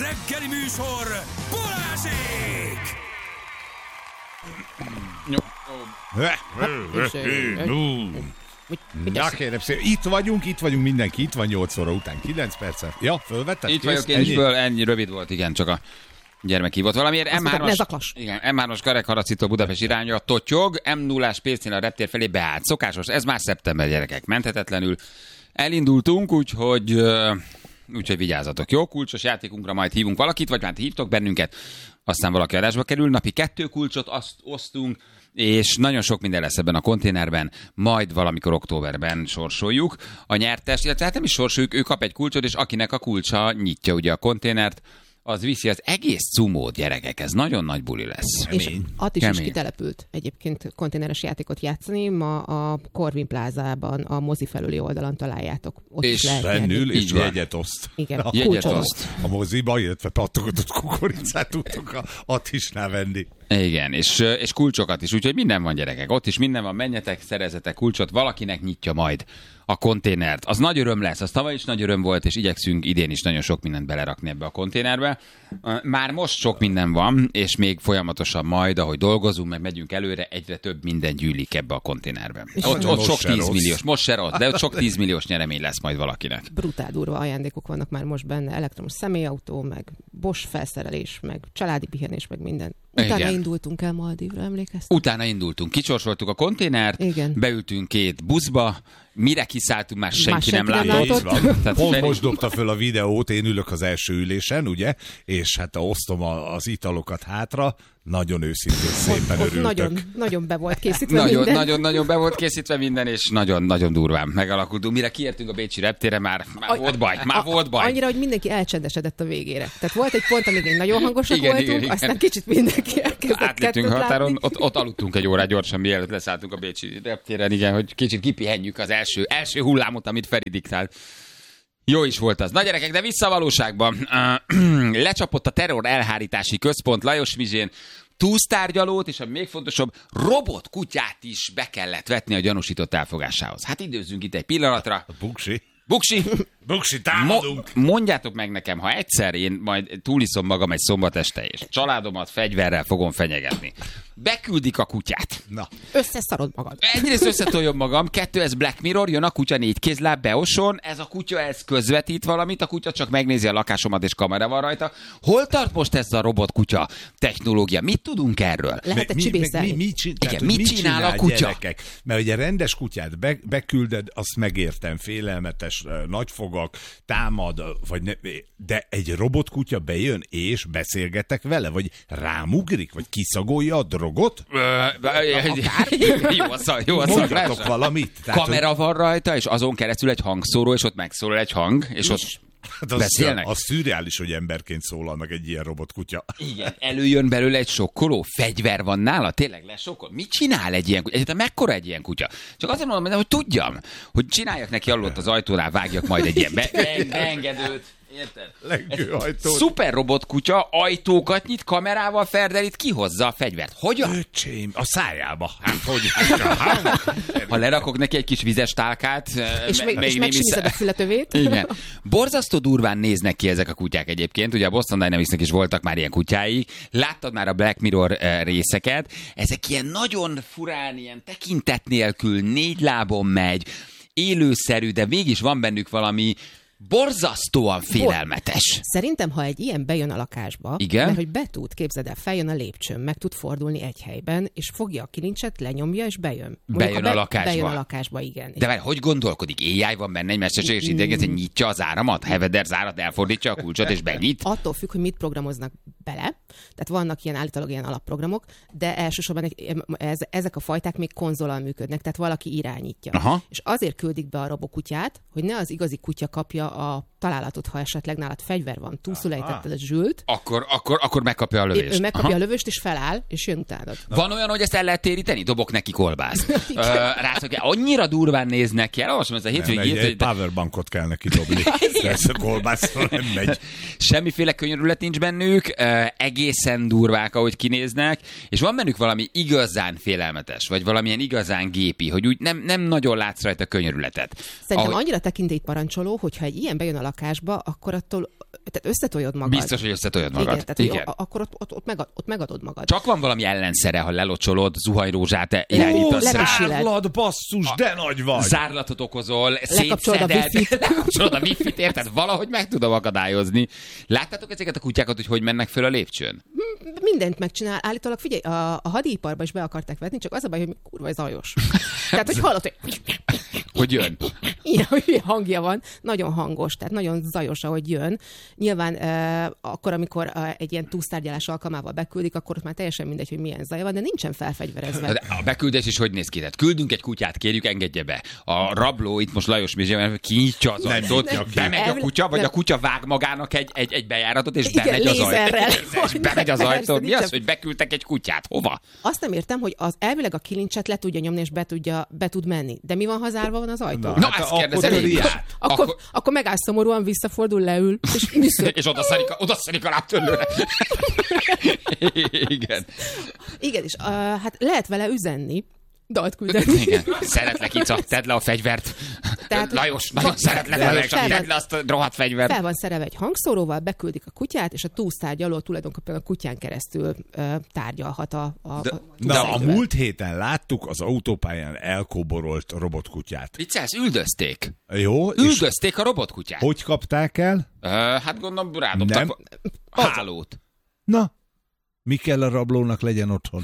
reggeli műsor, Balázsék! Na kérem szépen, itt vagyunk, mindenki itt van 8 óra után, 9 percet. Ja, fölvetted? Itt vagyok én is, ennyi rövid volt, igen, csak a gyermek hívott valamiért. M3-as Kerekharacitól Budapest irányra totyog, M0-as Pécnél a reptér felé beállt. Szokásos, ez már szeptember, gyerekek, menthetetlenül. Elindultunk, úgyhogy vigyázzatok. Jó, kulcsos játékunkra majd hívunk valakit, vagy már hívtok bennünket, aztán valaki adásba kerül. Napi 2 kulcsot osztunk, és nagyon sok minden lesz ebben a konténerben, majd valamikor októberben sorsoljuk a nyertest, illetve hát nem is sorsoljuk, ő kap egy kulcsot, és akinek a kulcsa nyitja ugye a konténert, az viszi az egész cumót, gyerekek, ez nagyon nagy buli lesz. És Attis is kitelepült egyébként konténeres játékot játszani, ma a Corvin plázában, a mozi felüli oldalon találjátok. Ott és bennül, és jegyet oszt. Igen, jegyet oszt. A moziba, illetve pattogatott kukoricát tudtok a Attisnál venni. Igen, és kulcsokat is, úgyhogy minden van, gyerekek, ott is minden van, menjetek, szerezzetek kulcsot, valakinek nyitja majd a konténert. Az nagy öröm lesz, az tavaly is nagy öröm volt, és igyekszünk idén is nagyon sok mindent belerakni ebbe a konténerbe. Már most sok minden van, és még folyamatosan majd, ahogy dolgozunk, meg megyünk előre, egyre több minden gyűlik ebbe a konténerbe. Ott sok 10 milliós, most se rossz, de ott sok 10 milliós nyeremény lesz majd valakinek. Brutál durva ajándékok vannak már most benne, elektromos személyautó, meg Bosch felszerelés, meg családi pihenés, meg minden. Utána indultunk el Maldívra, emlékeztek? Utána indultunk, kicsorsoltuk a konténert, beültünk 2 buszba, mire kiszálltunk, már senki nem látott. Pont most dobta föl a videót, én ülök az első ülésen, ugye, és hát osztom az italokat hátra, nagyon őszintén szépen örültök. Nagyon be volt készítve minden. Nagyon be volt készítve minden, és nagyon durván megalakultunk. Mire kiértünk a bécsi reptére, már volt baj. Annyira, hogy mindenki elcsendesedett a végére. Tehát volt egy pont, amíg nagyon hangosak voltunk, aztán kicsit mindenki elkezdett átléptünk határon, ott aludtunk egy órát gyorsan, mielőtt leszálltunk a bécsi reptéren, igen, hogy kicsit kipihenjük az első hullámot, amit Feri diktált. Jó is volt az. Na gyerekek, de vissza a valóságban. Lecsapott a terror elhárítási központ Lajos Mizsén túsztárgyalót, és a még fontosabb, robotkutyát is be kellett vetni a gyanúsított elfogásához. Hát időzzünk itt egy pillanatra. Buksi, támadunk! Mondjátok meg nekem, ha egyszer én majd túliszom magam egy szombat este, és családomat fegyverrel fogom fenyegetni. Beküldik a kutyát. Na. Összeszarod magad. Egyrészt összetoljom magam, 2, ez Black Mirror, jön a kutya 4 kézláb, beoson, ez a kutya, ez közvetít valamit, a kutya csak megnézi a lakásomat, és kamera van rajta. Hol tart most ez a robotkutya technológia? Mit tudunk erről? Lehet csibészelni. Mit csinál a kutya? Gyerekek? Mert ugye rendes kutyát bekülded, azt megértem, félelmetes, nagyfogak, támad, vagy ne, de egy robotkutya bejön, és beszélgetek vele, vagy rámugrik, vagy kiszagolja a drogot? Jó a mondjatok valamit. Kamera van rajta, és azon keresztül egy hangszóró, és ott megszólal egy hang, és ott beszélnek. Az szürreális, hogy emberként szólal meg egy ilyen robotkutya. Igen, előjön belőle egy sokkoló, fegyver van nála, tényleg lesokkol. Mit csinál egy ilyen kutya? Egyáltalán mekkora egy ilyen kutya? Csak azért mondom, hogy tudjam, hogy csináljak neki alul az ajtónál, vágjak majd egy ilyen beengedőt. Érted? Lengőajtót. Szuper robotkutya, ajtókat nyit, kamerával ferdelít, kihozza a fegyvert. Hogyan? Öcsém, a szájába. Hát hogy? Ha lerakok neki egy kis vizes tálkát, és megsimized a fületövét. Igen. Borzasztó durván néznek ki ezek a kutyák egyébként. Ugye a Boston Dynamicsnek is voltak már ilyen kutyái. Láttad már a Black Mirror részeket. Ezek ilyen nagyon furán, ilyen tekintet nélkül, 4 lábon megy, élőszerű, de mégis van bennük valami borzasztóan félelmetes. Szerintem, ha egy ilyen bejön a lakásba, igen? Mert hogy képzeld el, feljön a lépcsőn, meg tud fordulni egy helyben, és fogja a kilincset, lenyomja, és bejön. Bejön a lakásba. Bejön a lakásba, igen. De várj, hogy gondolkodik? AI van benne egy mesterséges intelligencia, nyitja az áramat, Heveder zárat, elfordítja a kulcsot, és benyit? Attól függ, hogy mit programoznak bele. Tehát vannak ilyen állítólag ilyen alapprogramok, de elsősorban ezek a fajták még konzollal működnek, tehát valaki irányítja. Aha. És azért küldik be a robokutyát, hogy ne az igazi kutya kapja a találatot, ha esetleg nálad fegyver van, túlszulejtetted a zsült. Akkor megkapja a lövést. Ő megkapja a lövést, és feláll, és jön utánad. Van olyan, hogy ezt el lehet téríteni? Dobok neki kolbászt. Annyira durván néznek ki. Elolvasom ezt a hétvégét. Egy powerbankot kell neki dobni. Ez a kolbászra nem megy. Semmiféle könyörület nincs bennük, egészen durvák, ahogy kinéznek, és van bennük valami igazán félelmetes, vagy valamilyen igazán gépi, hogy úgy nem nagyon látsz rajta könyörületet. Szerintem annyira tekintélyt parancsoló, hogyha egy ilyen bejön a lakásba, akkor attól tehát összetoljod magad. Biztos, hogy összetoljod magad. Igen, tehát igen. Akkor ott megadod magad. Csak van valami ellenszere, ha lelocsolod, zuhanyrózsát irányítasz. Zárlat, basszus, de nagy vagy. Zárlatot okozol, lekapcsolod a wifi-t, érted? Valahogy meg tudom akadályozni. Láttátok ezeket a kutyákat, hogy mennek föl a lépcsőn? Mindent megcsinál. Állítólag figyelj, a hadiiparba is be akarták vetni, csak az a baj, hogy kurva zajos. Tehát, hogy hallod, hogy jön. Igen, hogy hangja van, nagyon hangos, tehát nagyon zajos, ahogy jön. Nyilván akkor, amikor egy ilyen túlsztárgyalás alkalmával beküldik, akkor ott már teljesen mindegy, hogy milyen zaja van, de nincsen felfegyverezve. A beküldés is hogy néz ki? Tehát küldünk egy kutyát, kérjük, engedje be. A rabló itt most Lajos Mizsében kinyitja az ajtót, bemegy a kutya, vagy a kutya vág magának egy bejáratot, és bemegy az ajtót. Bemegy az ajtót. Mi az, hogy beküldtek egy kutyát? Hova? Azt nem értem, hogy az elvileg a kilincset le tudja nyomni, és be tud menni. De mi van, ha zárva van az ajtó? Na ezt kérdezem. Akkor megáll szomorúan, visszafordul, leül, és oda szarik a lábtörlőre. Igen. Igen, és hát lehet vele üzenni, dalt küldeni. Igen. Szeretlek, Ica, tedd le a fegyvert. Tehát, Lajos, nagyon szeretlek, csak tedd le azt a rohadt fegyvert. Fel van szerelve egy hangszóróval, beküldik a kutyát, és a túlsztárgyaló tulajdonképpen a kutyán keresztül tárgyalhat De a múlt héten láttuk az autópályán elkóborolt robotkutyát. Viccelsz, üldözték. Jó. Üldözték a robotkutyát. Hogy kapták el? Hát gondolom, rádobtak hálót. Na, mi kell a rablónak legyen otthon?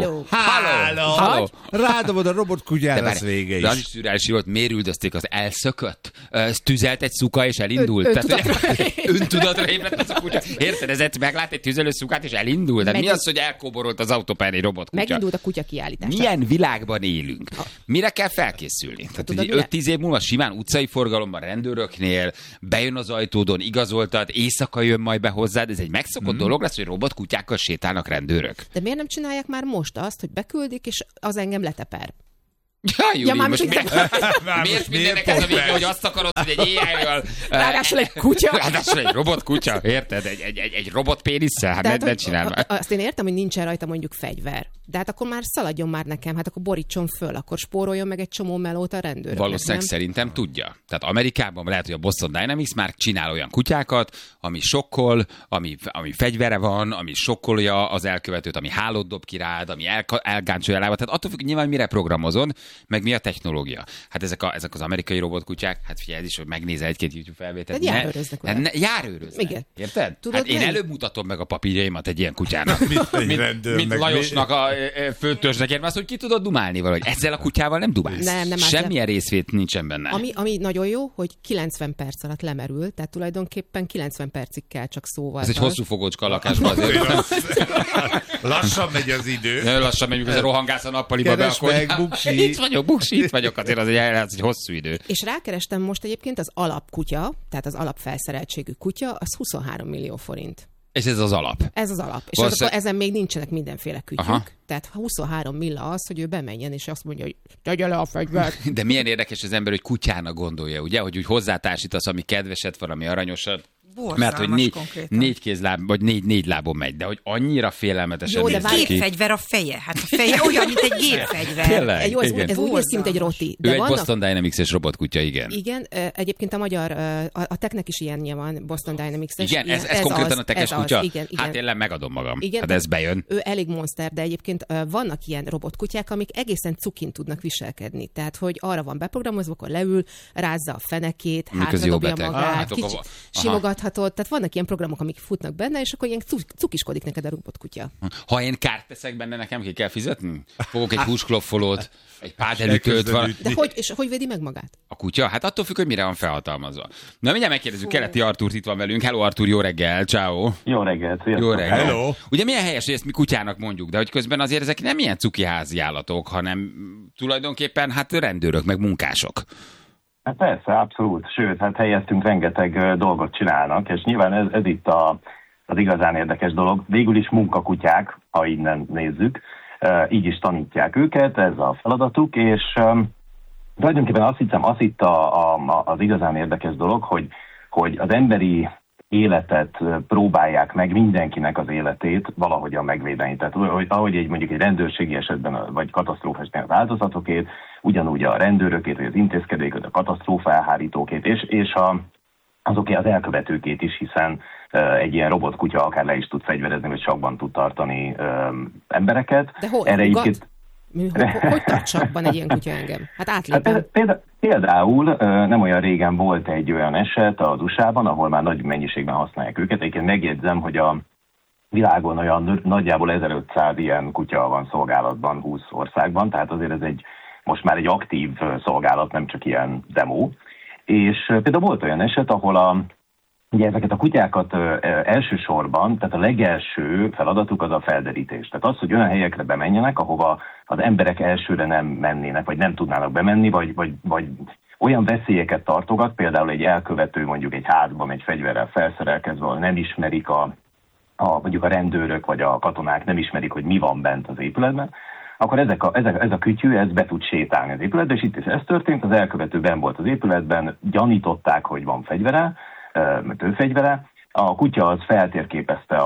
Háló. Rádobod a robotkutyára, az vége is. De az is szürreális volt, miért üldözték, az elszökött? Tüzelt egy szuka és elindult? Öntudatra ébredt az a kutya. Érted, ez meglát egy tüzelő szukát és elindult? De mi az, hogy elkóborolt az autópályán egy robotkutya? Megindult a kutya kiállítása. Milyen világban élünk? Mire kell felkészülni? Tehát 5-10 év múlva simán utcai forgalomban, rendőröknél, bejön az ajtódon, igazoltad, éjszaka jön majd be hozzád, ez egy megszokott dolog lesz, hogy robotkutyákkal sétálnak rendőrök. De miért nem csinálják már most azt, hogy beküldik, és az engem leteper? Ja, Júli, most miért mindennek ez a vége, hogy azt akarod, hogy egy AI-val... Ráadásul egy kutya. Ráadásul egy robotkutya, érted? Egy robotpénisszel? Hát ne csinálj már. Azt én értem, hogy nincsen rajta mondjuk fegyver. De hát akkor már szaladjon már nekem, hát akkor borítson föl, akkor spóroljon meg egy csomó melót a rendőröknek. Valószínűleg szerintem tudja. Tehát Amerikában lehet, hogy a Boston Dynamics már csinál olyan kutyákat, ami sokkol, ami fegyvere van, ami sokkolja az elkövetőt, ami hálót dob ki rád, ami elgáncsolja lábad. Tehát attól függ, nyilván mire programozod, meg mi a technológia. Hát ezek az amerikai robotkutyák, hát figyelj, ez is, hogy megnézel egy-két YouTube felvételt. Járőröznek. Igen. Érted? Tudod, hát én előbb mutatom meg a papírjaimat egy ilyen kutyának. mint Lajosnak a főtörzsnek érve, az, hogy ki tudod dumálni valahogy. Ezzel a kutyával nem dumálsz. Nem semmilyen részvét nincsen benne. Ami nagyon jó, hogy 90 perc alatt lemerül, tehát tulajdonképpen 90 percig kell csak szóval. Ez egy hosszú fogócska lakásban azért. Lassan megy az idő. Lassan megy, mikor rohangálsz a nappaliba be, akkor itt vagyok, azért az egy hosszú idő. És rákerestem most egyébként az alapkutya, tehát az alapfelszereltségű kutya, az 23 millió forint. És ez az alap? Ez az alap. És akkor ezen még nincsenek mindenféle kütyük. Aha. Tehát 23 milla az, hogy ő bemenjen, és azt mondja, hogy tegye le a fegyvert. De milyen érdekes az ember, hogy kutyának gondolja, ugye? Hogy úgy hozzátársítasz, ami kedveset, valami aranyosat. Mert hogy négy kézláb, vagy négy lábon megy, de hogy annyira félelmetesen néz ki. Gépfegyver a feje. Hát a feje olyan, mint egy gépfegyver. Tényleg? Ez úgy néz ki, mint egy roti. De ő egy Boston Dynamics-es robotkutya, igen. Igen, egyébként a magyar, a Technek is ilyenje van, Boston Dynamics-es. Igen, ez konkrétan a Teches kutya? Igen. Hát én megadom magam. Igen, hát ez bejön. Ő elég monster, de egyébként vannak ilyen robotkutyák, amik egészen cukin tudnak viselkedni. Tehát, hogy arra van beprogramozva, akkor leül, rázza a fenekét, hátradobja magát, simogathatod. Tehát vannak ilyen programok, amik futnak benne, és akkor ilyen cukiskodik neked a robotkutya. Ha én kárt teszek benne, nekem ki kell fizetni? Fogok egy húskloffolót, egy pádelütőt. De hogy védi meg magát? A kutya? Hát attól függ, hogy mire van felhatalmazva. Na mindjárt megkérdezzük, Keleti Artúrt itt van velünk. Hello Artúr, jó reggel, ciao. Jó reggelt, jó reggel. Hello. Ugye milyen helyes, hogy ezt mi kutyának mondjuk, de hogy közben azért ezek nem ilyen cuki házi állatok, hanem tulajdonképpen hát rendőrök, meg munkások. Hát persze, abszolút. Sőt, hát helyeztünk rengeteg dolgot csinálnak, és nyilván ez itt az igazán érdekes dolog. Végül is munkakutyák, ha innen nézzük, így is tanítják őket, ez a feladatuk, és tulajdonképpen azt hiszem, az itt az igazán érdekes dolog, hogy az emberi életet próbálják meg, mindenkinek az életét valahogyan megvédeni. Tehát ahogy mondjuk egy rendőrségi esetben, vagy katasztrófa esetben az áldozatokét, ugyanúgy a rendőrökét, vagy az intézkedőket, a katasztrófa elhárítókét, és azoké az elkövetőkét is, hiszen egy ilyen robotkutya akár le is tud fegyverezni, vagy sakban tud tartani embereket. De hol? Erre hogy tart sakban egy ilyen kutya engem? Hát átlépem. Például nem olyan régen volt egy olyan eset az USA-ban, ahol már nagy mennyiségben használják őket. Egyébként megjegyzem, hogy a világon olyan nagyjából 1500 ilyen kutya van szolgálatban 20 országban, tehát azért ez most már egy aktív szolgálat, nem csak ilyen demo. És például volt olyan eset, ahol ugye ezeket a kutyákat elsősorban, tehát a legelső feladatuk az a felderítés. Tehát az, hogy olyan helyekre bemenjenek, ahova az emberek elsőre nem mennének, vagy nem tudnának bemenni, vagy olyan veszélyeket tartogat, például egy elkövető mondjuk egy házban egy fegyverrel felszerelkezve, ahol nem ismerik mondjuk a rendőrök vagy a katonák nem ismerik, hogy mi van bent az épületben, akkor ez a kütyű be tud sétálni az épületbe, és itt is ez történt, az elkövető benn volt az épületben, gyanították, hogy van fegyvere, fegyvere. A kutya az feltérképezte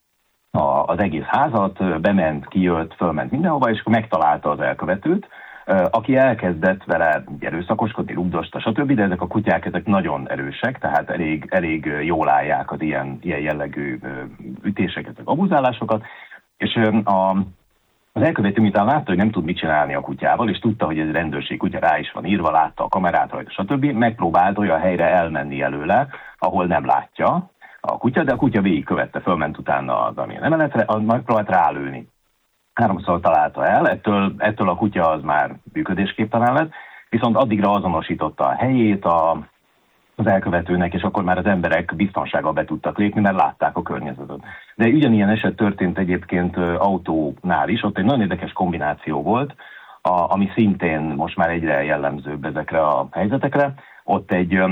az egész házat, bement, kijött, fölment mindenhova, és akkor megtalálta az elkövetőt, aki elkezdett vele erőszakoskodni, rugdosta, stb., de ezek a kutyák ezek nagyon erősek, tehát elég jól állják az ilyen jellegű ütéseket, abuzálásokat, és az elkövető miután látta, hogy nem tud mit csinálni a kutyával, és tudta, hogy ez rendőrség kutya, rá is van írva, látta a kamerát rajta, stb., megpróbált olyan helyre elmenni előle, ahol nem látja a kutya, de a kutya végigkövette, fölment utána az amilyen emeletre, megpróbált rálőni. 3-szor találta el, ettől a kutya az már működésképtelen lett, viszont addigra azonosította a helyét az elkövetőnek, és akkor már az emberek biztonsággal be tudtak lépni, mert látták a környezetet. De ugyanilyen eset történt egyébként autónál is, ott egy nagyon érdekes kombináció volt, ami szintén most már egyre jellemzőbb ezekre a helyzetekre. Ott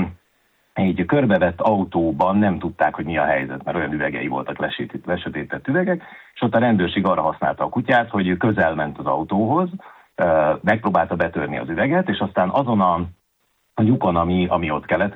egy körbevett autóban nem tudták, hogy mi a helyzet, mert olyan üvegei voltak, lesötétett üvegek, és ott a rendőrség arra használta a kutyát, hogy közel ment az autóhoz, megpróbálta betörni az üveget, és aztán azon a lyukon, ami ott